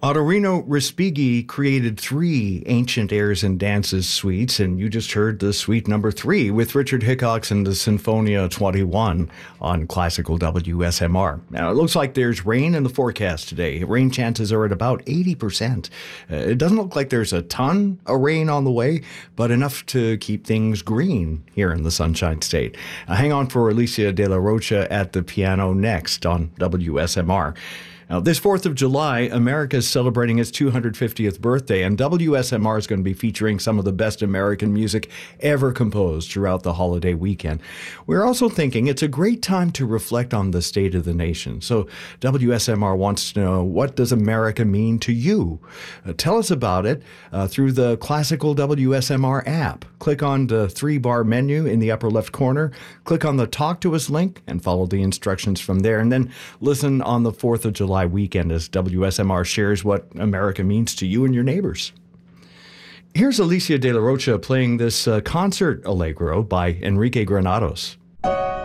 Ottorino Respighi created three ancient airs and dances suites, and you just heard the suite number 3 with Richard Hickox and the Sinfonia 21 on classical WSMR. Now, it looks like there's rain in the forecast today. Rain chances are at about 80%. It doesn't look like there's a ton of rain on the way, but enough to keep things green here in the Sunshine State. Hang on for Alicia De La Rocha at the piano next on WSMR. Now, this 4th of July, America is celebrating its 250th birthday, and WSMR is going to be featuring some of the best American music ever composed throughout the holiday weekend. We're also thinking it's a great time to reflect on the state of the nation. So WSMR wants to know, what does America mean to you? Tell us about it through the classical WSMR app. Click on the 3-bar menu in the upper left corner, click on the Talk to Us link, and follow the instructions from there. And then listen on the 4th of July weekend as WSMR shares what America means to you and your neighbors. Here's Alicia De La Rocha playing this concert Allegro by Enrique Granados.